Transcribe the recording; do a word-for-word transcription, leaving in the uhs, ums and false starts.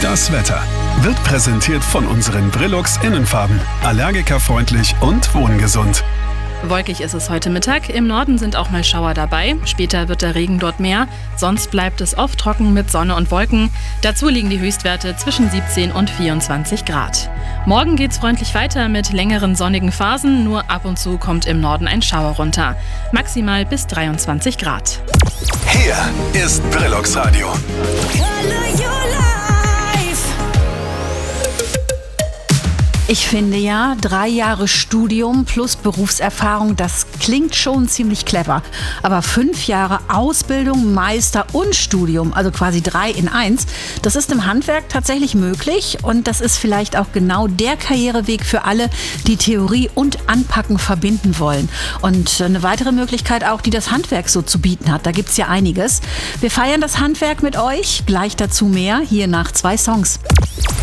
Das Wetter wird präsentiert von unseren Brillux Innenfarben. Allergikerfreundlich und wohngesund. Wolkig ist es heute Mittag. Im Norden sind auch mal Schauer dabei. Später wird der Regen dort mehr. Sonst bleibt es oft trocken mit Sonne und Wolken. Dazu liegen die Höchstwerte zwischen siebzehn und vierundzwanzig Grad. Morgen geht's freundlich weiter mit längeren sonnigen Phasen. Nur ab und zu kommt im Norden ein Schauer runter. Maximal bis dreiundzwanzig Grad. Hier ist Brillux Radio. Ich finde ja, drei Jahre Studium plus Berufserfahrung, das klingt schon ziemlich clever. Aber fünf Jahre Ausbildung, Meister und Studium, also quasi drei in eins, das ist im Handwerk tatsächlich möglich. Und das ist vielleicht auch genau der Karriereweg für alle, die Theorie und Anpacken verbinden wollen. Und eine weitere Möglichkeit auch, die das Handwerk so zu bieten hat. Da gibt's ja einiges. Wir feiern das Handwerk mit euch. Gleich dazu mehr, hier nach zwei Songs.